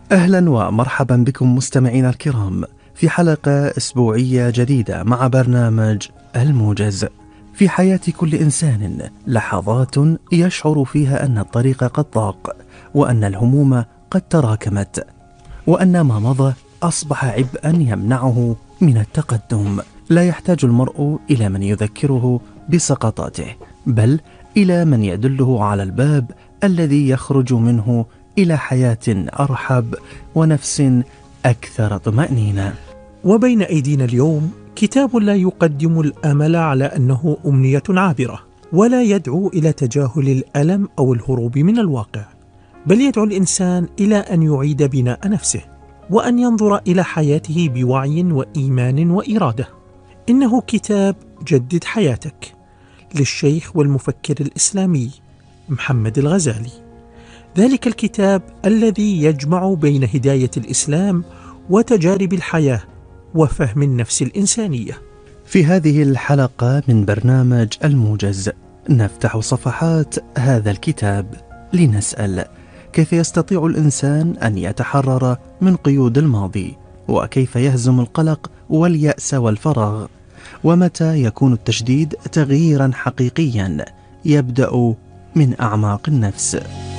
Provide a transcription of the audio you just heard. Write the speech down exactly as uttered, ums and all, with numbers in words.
أهلا ومرحبا بكم مستمعينا الكرام في حلقة أسبوعية جديدة مع برنامج الموجز. في حياة كل إنسان لحظات يشعر فيها أن الطريق قد ضاق، وأن الهموم قد تراكمت، وأن ما مضى أصبح عبئا يمنعه من التقدم. لا يحتاج المرء إلى من يذكره بسقطاته، بل إلى من يدله على الباب الذي يخرج منه إلى حياة أرحب ونفس أكثر طمأنينة. وبين أيدينا اليوم كتاب لا يقدم الأمل على أنه أمنية عابرة، ولا يدعو إلى تجاهل الألم أو الهروب من الواقع، بل يدعو الإنسان إلى أن يعيد بناء نفسه، وأن ينظر إلى حياته بوعي وإيمان وإرادة. إنه كتاب جدد حياتك للشيخ والمفكر الإسلامي محمد الغزالي، ذلك الكتاب الذي يجمع بين هداية الإسلام وتجارب الحياة وفهم النفس الإنسانية. في هذه الحلقة من برنامج الموجز نفتح صفحات هذا الكتاب لنسأل: كيف يستطيع الإنسان أن يتحرر من قيود الماضي؟ وكيف يهزم القلق واليأس والفراغ؟ ومتى يكون التجديد تغييرا حقيقيا يبدأ من أعماق النفس؟